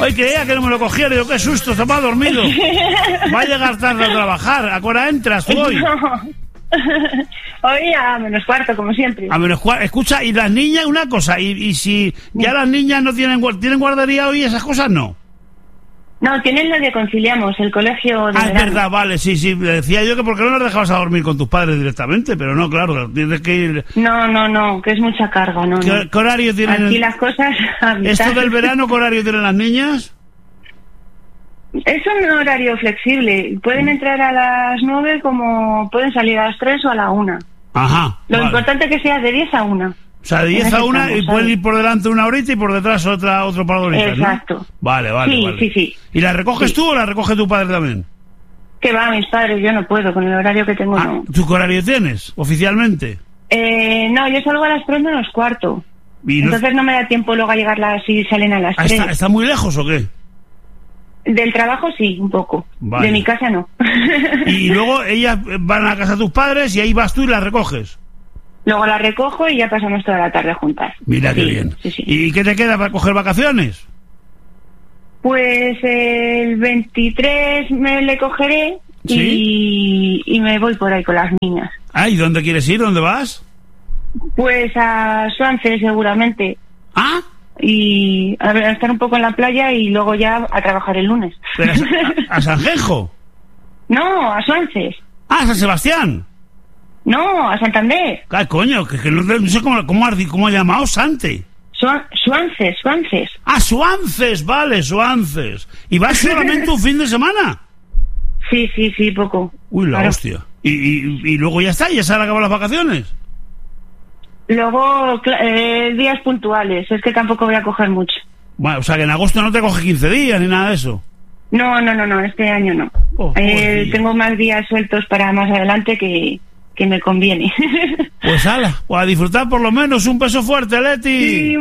Hoy creía que no me lo cogiera. Yo, qué susto, estaba dormido. Va a llegar tarde a trabajar. ¿A qué hora entras tú hoy? No. Hoy a -4, como siempre. A -4. Escucha, y las niñas, una cosa, y si ya las niñas no tienen guardería hoy, esas cosas no. No, tienen lo que conciliamos, el colegio de verano. Es verdad, vale, sí, decía yo que por qué no las dejabas a dormir con tus padres directamente, pero no, claro, tienes que ir... No, que es mucha carga, no. ¿Qué horario tienen? Aquí las cosas... ¿Esto del verano qué horario tienen las niñas? Es un horario flexible, pueden entrar a las 9 como pueden salir a las 3 o a la 1. Ajá. Lo importante es que sea de 10 a 1. O sea, de 10 a 1 y pueden ir por delante una horita y por detrás otro par de horitas, ¿no? Exacto. Vale. Sí. ¿Y la recoges tú o la recoge tu padre también? Que va, mis padres, yo no puedo, con el horario que tengo no. ¿Tú qué horario tienes, oficialmente? No, yo salgo a las 3 menos cuarto. Entonces no me da tiempo luego a llegar si salen a las 3. ¿Está muy lejos o qué? Del trabajo sí, un poco. Vale. De mi casa no. Y luego ellas van a casa de tus padres y ahí vas tú y las recoges. Luego la recojo y ya pasamos toda la tarde juntas. Mira qué bien. Sí. ¿Y qué te queda para coger vacaciones? Pues el 23 me le cogeré. ¿Sí? y me voy por ahí con las niñas. ¿Y dónde quieres ir? ¿Dónde vas? Pues a Swansea seguramente. ¿Ah? Y a estar un poco en la playa y luego ya a trabajar el lunes. ¿Pero a Sanjenjo? No, a Swansea. ¿A San Sebastián? No, a Santander. Ay, coño, que no sé cómo ha llamado Sante. Swansea. Swances, vale, Swances. ¿Y vas solamente un fin de semana? Sí, poco. Uy, la hostia. ¿Y luego ya está? ¿Ya se han acabado las vacaciones? Luego, días puntuales. Es que tampoco voy a coger mucho. Bueno, o sea, que en agosto no te coge 15 días ni nada de eso. No, este año no. Tengo más días sueltos para más adelante que me conviene. Pues ala, a disfrutar por lo menos. Un beso fuerte, Leti. Sí.